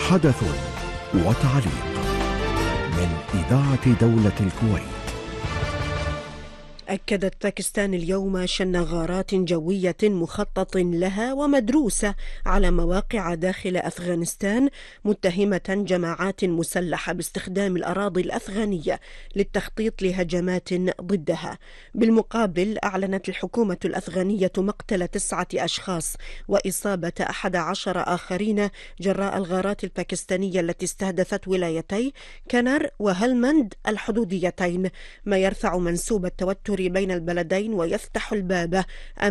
حدث وتعليق من إذاعة دولة الكويت. أكدت باكستان اليوم شن غارات جوية مخطط لها ومدروسة على مواقع داخل أفغانستان، متهمة جماعات مسلحة باستخدام الأراضي الأفغانية للتخطيط لهجمات ضدها. بالمقابل، أعلنت الحكومة الأفغانية مقتل 9 أشخاص وإصابة 11 آخرين جراء الغارات الباكستانية التي استهدفت ولايتي كنر وهلمند الحدوديتين، ما يرفع منسوب التوتر بين البلدين ويفتح الباب